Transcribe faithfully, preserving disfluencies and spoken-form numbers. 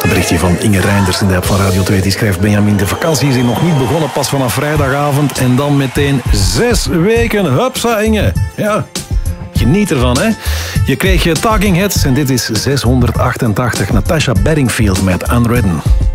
Berichtje van Inge Reinders in de app van Radio twee. Die schrijft: Benjamin, de vakantie is hier nog niet begonnen, pas vanaf vrijdagavond. En dan meteen zes weken. Hupsa, Inge. Ja, geniet ervan, hè. Je kreeg je Talking Heads en dit is zeshonderdachtentachtig. Natasha Bedingfield met Unwritten.